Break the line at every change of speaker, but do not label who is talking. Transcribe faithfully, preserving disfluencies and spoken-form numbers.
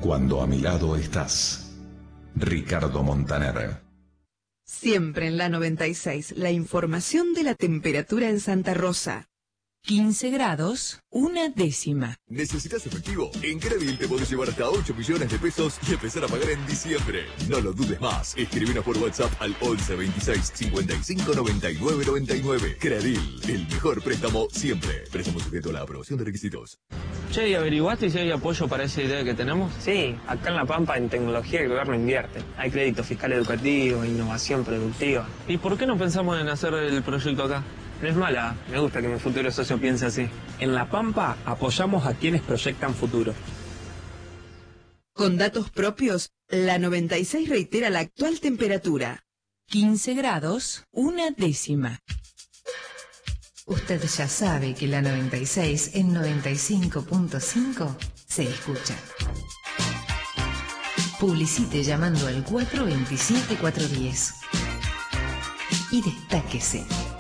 cuando a mi lado estás. Ricardo Montaner.
Siempre en la noventa y seis, la información de la temperatura en Santa Rosa.
quince grados, una décima.
¿Necesitas efectivo? En Credil te podés llevar hasta ocho millones de pesos y empezar a pagar en diciembre. No lo dudes más. Escribinos por WhatsApp al once veintiséis cincuenta y cinco noventa y nueve noventa y nueve. Credil, el mejor préstamo siempre. Préstamo sujeto a la aprobación de requisitos.
Che, ¿y averiguaste si hay apoyo para esa idea que tenemos?
Sí, acá en La Pampa en tecnología el gobierno invierte. Hay crédito fiscal educativo, innovación productiva.
¿Y por qué no pensamos en hacer el proyecto acá?
No es mala, me gusta que mi futuro socio piense así.
En La Pampa apoyamos a quienes proyectan futuro.
Con datos propios, la noventa y seis reitera la actual temperatura.
quince grados, una décima.
Usted ya sabe que la noventa y seis en noventa y cinco punto cinco se escucha. Publicite llamando al cuatro dos siete cuatro uno cero y destáquese.